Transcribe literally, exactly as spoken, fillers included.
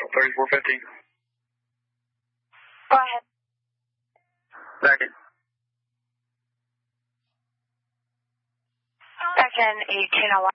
thirty-four fifteen. Go ahead. Second. Second, eighteen oh